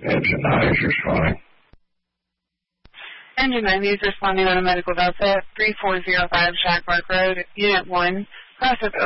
Engine 9 is responding. Engine 9 is responding on a medical delta 3405 Shackmark Road, Unit 1. Process